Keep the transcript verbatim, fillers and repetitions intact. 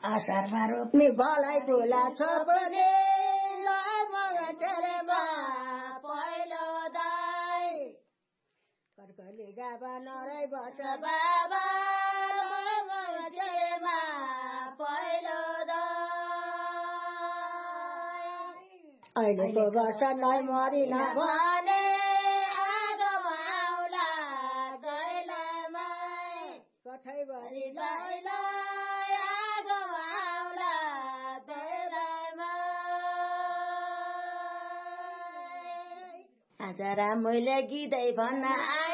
असारमा रोप्ने भलाइ फुला छ भने चेरेमा पहिलो दाइ कर्कली गाबा नरै बस बाबा चेरेमा पहिलो दाइ अहिलेको वर्ष नै मरिन भने आगोमा आउला दैलामै कठैभरि लैला जरा मैले गीदै भन्न